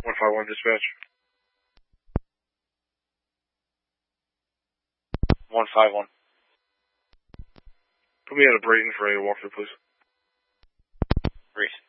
151 dispatch. 151. Put me out of Brayton for a walkthrough, please. Reese.